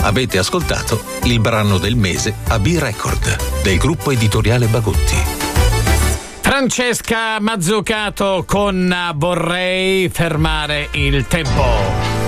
Avete ascoltato il brano del mese a B-Record del gruppo editoriale Bagotti. Francesca Mazzucato con Vorrei fermare il tempo.